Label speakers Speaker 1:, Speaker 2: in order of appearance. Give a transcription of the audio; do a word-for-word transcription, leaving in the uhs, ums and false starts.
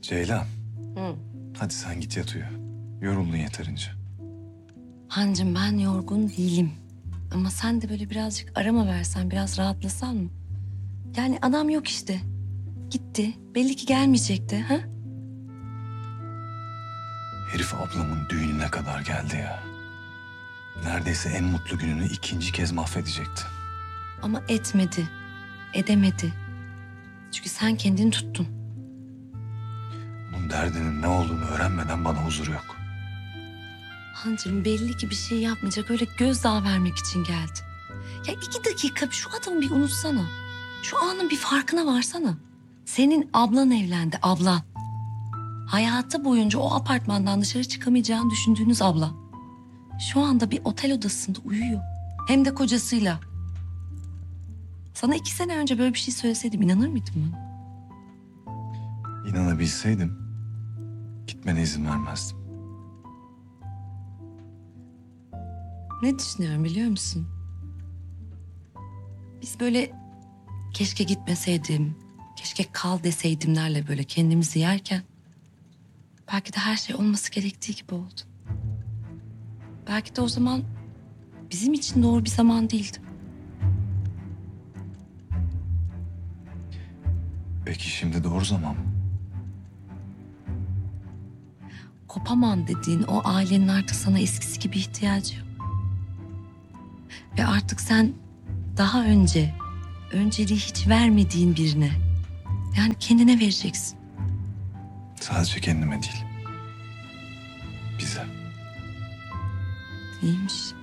Speaker 1: Ceylan,
Speaker 2: Hı.
Speaker 1: hadi sen git yat uyu. Yoruldun yeterince.
Speaker 2: Hancım ben yorgun değilim. Ama sen de böyle birazcık arama versen, biraz rahatlasan mı? Yani adam yok işte. Gitti. Belli ki gelmeyecekti. Ha?
Speaker 1: Herif ablamın düğününe kadar geldi ya. Neredeyse en mutlu gününü ikinci kez mahvedecekti.
Speaker 2: Ama etmedi. Edemedi. Çünkü sen kendini tuttun.
Speaker 1: Bunun derdinin ne olduğunu öğrenmeden bana huzur yok.
Speaker 2: Hancım belli ki bir şey yapmayacak. Öyle gözdağı vermek için geldi. Ya iki dakika şu adamı bir unutsana. Şu anın bir farkına varsana. Senin ablan evlendi, ablan. Hayatı boyunca o apartmandan dışarı çıkamayacağını düşündüğünüz abla. Şu anda bir otel odasında uyuyor. Hem de kocasıyla. Sana iki sene önce böyle bir şey söyleseydim inanır mıydın bana?
Speaker 1: İnanabilseydim gitmene izin vermezdim.
Speaker 2: Ne düşünüyorum biliyor musun? Biz böyle keşke gitmeseydim, keşke kal deseydimlerle böyle kendimizi yerken... belki de her şey olması gerektiği gibi oldu. Belki de o zaman bizim için doğru bir zaman değildi.
Speaker 1: Peki şimdi doğru zaman mı?
Speaker 2: Kopamam dediğin o ailenin artık sana eskisi gibi ihtiyacı yok. Ve artık sen daha önce önceliği hiç vermediğin birine, yani kendine vereceksin.
Speaker 1: Sadece kendime değil. Bize.
Speaker 2: İyiymiş.